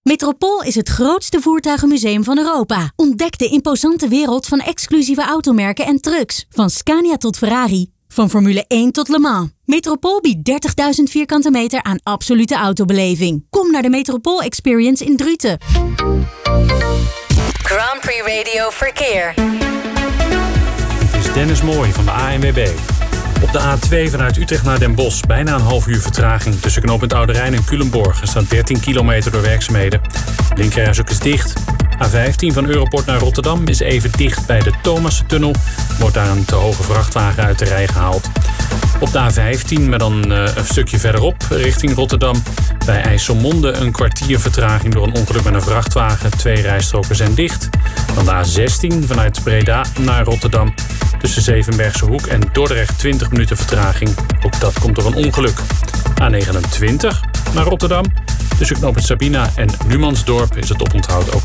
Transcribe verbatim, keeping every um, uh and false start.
Metropool is het grootste voertuigenmuseum van Europa. Ontdek de imposante wereld van exclusieve automerken en trucks. Van Scania tot Ferrari. Van Formule één tot Le Mans. Metropool biedt dertigduizend vierkante meter aan absolute autobeleving. Kom naar de Metropool Experience in Druten. Grand Prix Radio Verkeer. Het is Dennis Mooij van de A N W B. Op de A twee vanuit Utrecht naar Den Bosch bijna een half uur vertraging tussen knooppunt Oude Rijn en Culemborg. Er staat dertien kilometer door werkzaamheden. Linkerrijstrook is dicht. A vijftien van Europort naar Rotterdam is even dicht bij de Thomastunnel. Wordt daar een te hoge vrachtwagen uit de rij gehaald. Op de A vijftien, maar dan uh, een stukje verderop richting Rotterdam. Bij IJsselmonde een kwartier vertraging door een ongeluk met een vrachtwagen. Twee rijstroken zijn dicht. Dan de A zestien vanuit Breda naar Rotterdam. Tussen Zevenbergse Hoek en Dordrecht twintig minuten vertraging. Ook dat komt door een ongeluk. A negenentwintig naar Rotterdam. Tussen knooppunt Sabina en Numansdorp is het oponthoud ook